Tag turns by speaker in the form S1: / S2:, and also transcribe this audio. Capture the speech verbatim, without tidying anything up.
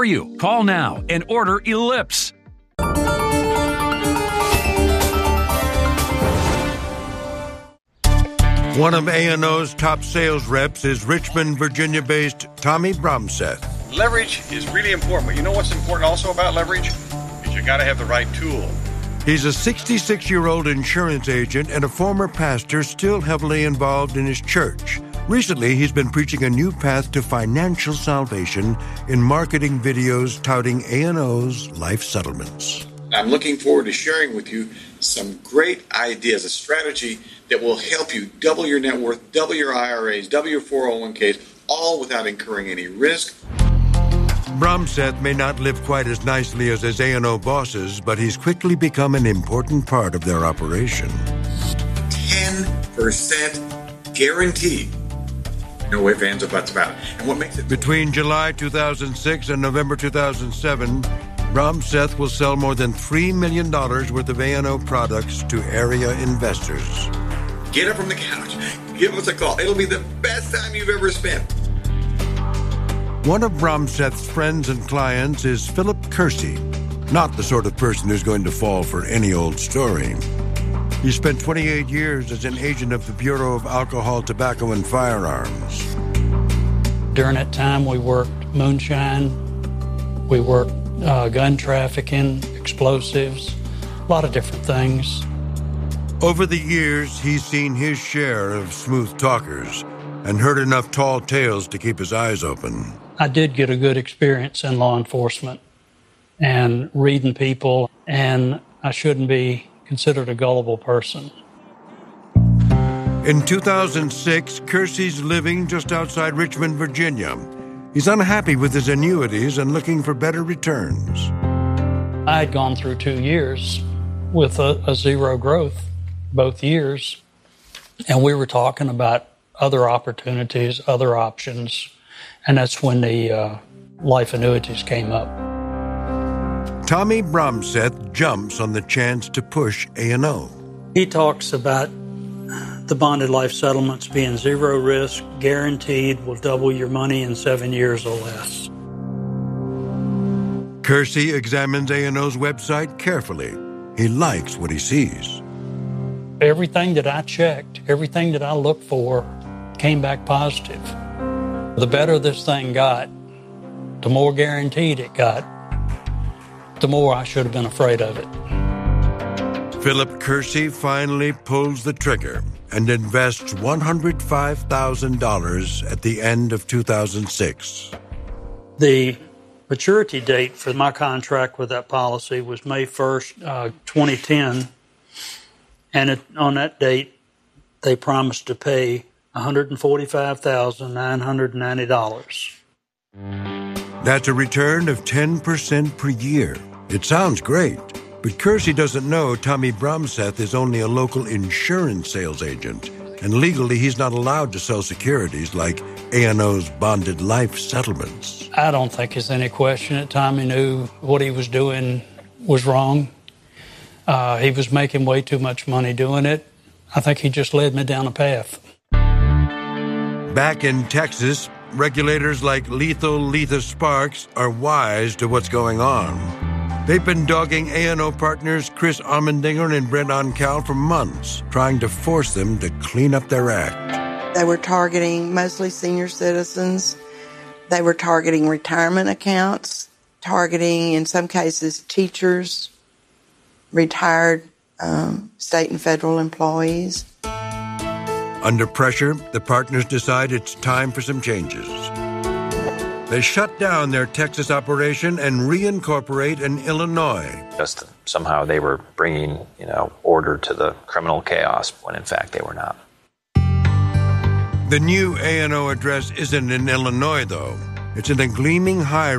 S1: for you. Call now and order Ellipse.
S2: One of A and O's top sales reps is Richmond, Virginia-based Tommy Bromseth.
S3: Leverage is really important, but you know what's important also about leverage? Is you got to have the right tool.
S2: He's a sixty-six-year-old insurance agent and a former pastor still heavily involved in his church. Recently, he's been preaching a new path to financial salvation in marketing videos touting A and O's life settlements.
S3: I'm looking forward to sharing with you some great ideas, a strategy that will help you double your net worth, double your I R As, double your four oh one k's, all without incurring any risk.
S2: Bromseth may not live quite as nicely as his A and O bosses, but he's quickly become an important part of their operation.
S3: ten percent guaranteed. No ifs, ands, or buts about it. And what makes it...
S2: Between July two thousand six and November two thousand seven, Bromseth will sell more than three million dollars worth of A and O products to area investors.
S3: Get up from the couch. Give us a call. It'll be the best time you've ever spent.
S2: One of Bromseth's friends and clients is Philip Kersey, not the sort of person who's going to fall for any old story. He spent twenty-eight years as an agent of the Bureau of Alcohol, Tobacco, and Firearms.
S4: During that time, we worked moonshine, we worked uh, gun trafficking, explosives, a lot of different things.
S2: Over the years, he's seen his share of smooth talkers and heard enough tall tales to keep his eyes open.
S4: I did get a good experience in law enforcement and reading people, and I shouldn't be considered a gullible person.
S2: In two thousand six, Kersey's living just outside Richmond, Virginia. He's unhappy with his annuities and looking for better returns.
S4: I had gone through two years with a, a zero growth, both years, and we were talking about other opportunities, other options, and that's when the uh, life annuities came up.
S2: Tommy Bromseth jumps on the chance to push A and O.
S4: He talks about the bonded life settlements being zero risk, guaranteed, will double your money in seven years or less.
S2: Kersey examines A and O's website carefully. He likes what he sees.
S4: Everything that I checked, everything that I looked for came back positive. The better this thing got, the more guaranteed it got, the more I should have been afraid of it.
S2: Philip Kersey finally pulls the trigger and invests one hundred five thousand dollars at the end of two thousand six.
S4: The maturity date for my contract with that policy was May first, uh, twenty ten, and it, on that date, they promised to pay one hundred forty-five thousand nine hundred ninety dollars.
S2: That's a return of ten percent per year. It sounds great, but Kersey doesn't know Tommy Bromseth is only a local insurance sales agent, and legally he's not allowed to sell securities like A and O's bonded life settlements.
S4: I don't think there's any question that Tommy knew what he was doing was wrong. Uh, he was making way too much money doing it. I think he just led me down a path.
S2: Back in Texas, regulators like Lethal Letha Sparks are wise to what's going on. They've been dogging A and O partners Chris Armendinger and Brent Oncal for months, trying to force them to clean up their act.
S5: They were targeting mostly senior citizens. They were targeting retirement accounts, targeting, in some cases, teachers, retired um, state and federal employees.
S2: Under pressure, the partners decide it's time for some changes. They shut down their Texas operation and reincorporate in Illinois.
S6: Just somehow they were bringing, you know, order to the criminal chaos when in fact they were not.
S2: The new A and O address isn't in Illinois, though. It's in a gleaming high